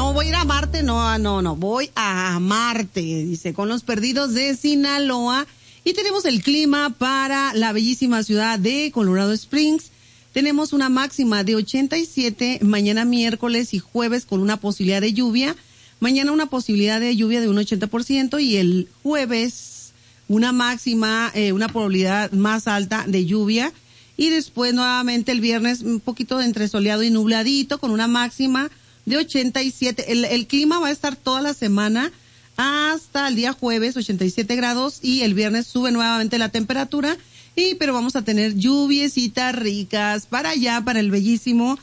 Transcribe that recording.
no voy a ir a Marte, no, voy a Marte, dice, con los perdidos de Sinaloa. Y tenemos el clima para la bellísima ciudad de Colorado Springs. Tenemos una máxima de 87 mañana miércoles y jueves con una posibilidad de lluvia. Mañana una posibilidad de lluvia de un 80% y el jueves una máxima, una probabilidad más alta de lluvia. Y después nuevamente el viernes un poquito entre soleado y nubladito con una máxima de 87. El clima va a estar toda la semana hasta el día jueves 87 grados y el viernes sube nuevamente la temperatura pero vamos a tener lluviecitas ricas para allá, para el bellísimo